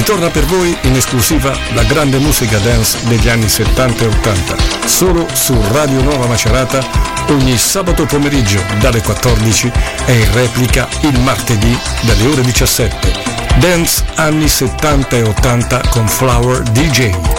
Ritorna per voi in esclusiva la grande musica dance degli anni 70 e 80, solo su Radio Nuova Macerata ogni sabato pomeriggio dalle 14 e in replica il martedì dalle ore 17. Dance anni 70 e 80 con Flower DJ.